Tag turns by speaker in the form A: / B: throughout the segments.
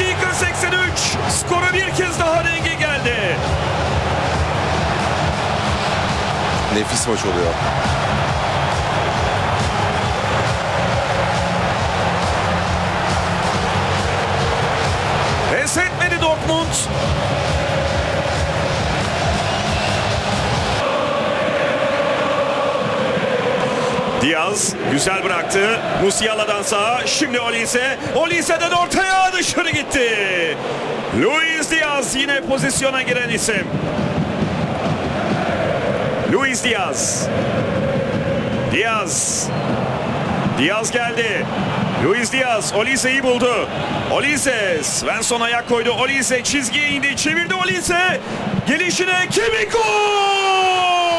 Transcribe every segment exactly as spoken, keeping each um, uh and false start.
A: Dakika seksen üç. Skora bir kez daha denge geldi.
B: Nefis maç oluyor.
A: Pes etmedi Dortmund. Diaz güzel bıraktı. Musiala'dan sağa. Şimdi Olise. Olise'den ortaya dışarı gitti. Luis Diaz yine pozisyona giren isim. Luis Diaz. Diaz. Diaz geldi. Luis Diaz Olise'yi buldu. Olise. Svensson ayak koydu. Olise çizgiye indi. Çevirdi Olise. Gelişine kimi gol!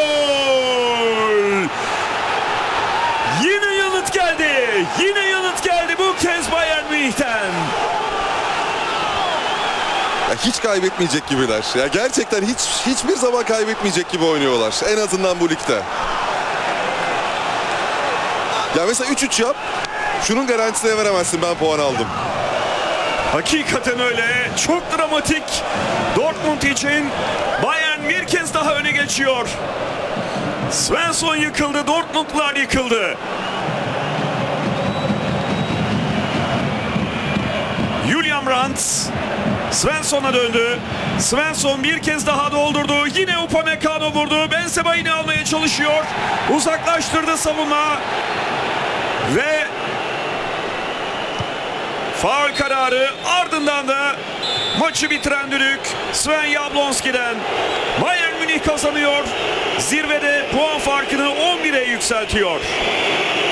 A: Yine yanıt geldi. Yine yanıt geldi bu kez Bayern Münih'ten.
B: Ya hiç kaybetmeyecek gibiler. Ya gerçekten hiç hiçbir zaman kaybetmeyecek gibi oynuyorlar. En azından bu ligde. Ya mesela üç üç yap. Şunun garantisine veremezsin, ben puan aldım.
A: Hakikaten öyle. Çok dramatik. Dortmund için Bayern bir kez daha öne geçiyor. Svensson yıkıldı. Dortmundlar yıkıldı. Julian Brandt Svensson'a döndü. Svensson bir kez daha doldurdu. Yine Upamecano vurdu. Benzema yine almaya çalışıyor. Uzaklaştırdı savunma. Ve faul kararı, ardından da maçı bitiren düdük Sven Jablonski'den. Bayern Münih kazanıyor. Zirvede puan farkını on bire yükseltiyor.